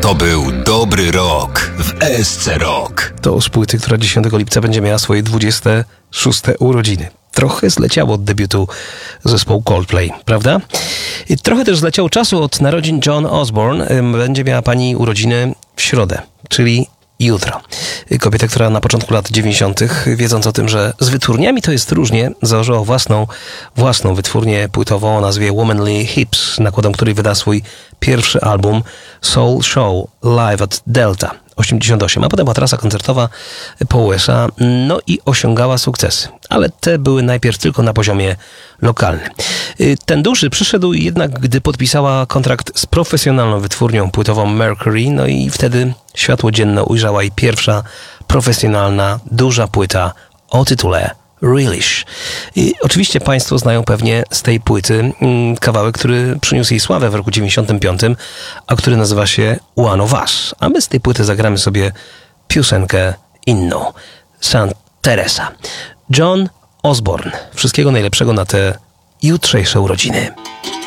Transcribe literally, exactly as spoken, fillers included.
To był dobry rok w E S C Rock. To z płyty, która dziesiątego lipca będzie miała swoje dwudzieste szóste urodziny. Trochę zleciało od debiutu zespołu Coldplay, prawda? I trochę też zleciało czasu od narodzin Joan Osborne. Będzie miała pani urodziny w środę, czyli jutro. Kobieta, która na początku lat dziewięćdziesiątych, wiedząc o tym, że z wytwórniami to jest różnie, założyła własną, własną wytwórnię płytową o nazwie Womanly Hips, nakładem której wyda swój pierwszy album Soul Show Live at Delta osiemdziesiąt osiem, a potem była trasa koncertowa po U S A, no i osiągała sukcesy. Ale te były najpierw tylko na poziomie lokalnym. Ten duży przyszedł jednak, gdy podpisała kontrakt z profesjonalną wytwórnią płytową Mercury, no i wtedy światło dzienne ujrzała jej pierwsza profesjonalna, duża płyta o tytule Realish. I oczywiście Państwo znają pewnie z tej płyty kawałek, który przyniósł jej sławę w roku dziewięćdziesiątym piątym, a który nazywa się One of Us. A my z tej płyty zagramy sobie piosenkę inną. Saint Teresa. John Osborne. Wszystkiego najlepszego na te jutrzejsze urodziny.